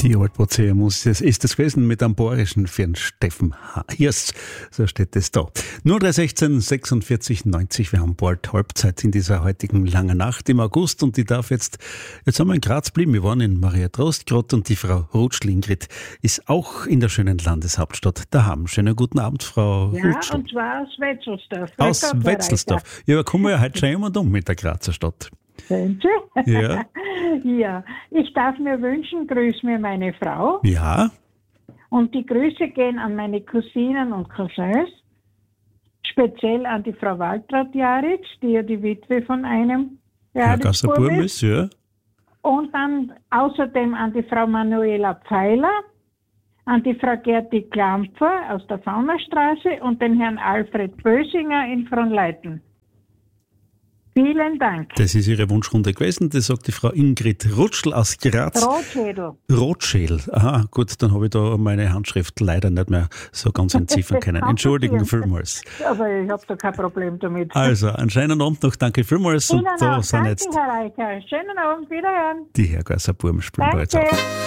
Die Altbozemus ist es gewesen mit einem Bayerischen für den Steffen Hirst. So steht es da. 0316 46 90. Wir haben bald Halbzeit in dieser heutigen langen Nacht im August und jetzt haben wir in Graz geblieben. Wir waren in Maria Trost gerade und die Frau Rutschl Ingrid ist auch in der schönen Landeshauptstadt daheim. Schönen guten Abend, Frau Rutschl. Ja, und zwar aus Wetzelsdorf. Aus Wetzelsdorf. Ja, aber kommen wir ja heute schon jemand mit der Grazer Stadt. Sehen Sie? Ja. Ja, ich darf mir wünschen, grüß mir meine Frau. Ja. Und die Grüße gehen an meine Cousinen und Cousins, speziell an die Frau Waltraud-Jaritsch, die ja die Witwe von einem Gasserburm ist, ja. Und dann außerdem an die Frau Manuela Pfeiler, an die Frau Gerti Klampfer aus der Faunerstraße und den Herrn Alfred Bösinger in Fronleiten. Vielen Dank. Das ist Ihre Wunschrunde gewesen. Das sagt die Frau Ingrid Rutschl aus Graz. Rotschädel. Aha, gut, dann habe ich da meine Handschrift leider nicht mehr so ganz entziffern können. Entschuldigen vielmals. Aber ich habe da kein Problem damit. Also, einen schönen Abend noch. Danke vielmals. Und da sind jetzt Herr Reicher. Schönen Abend, wiederhören. Die Herr Gasserburm spielen wir jetzt auch.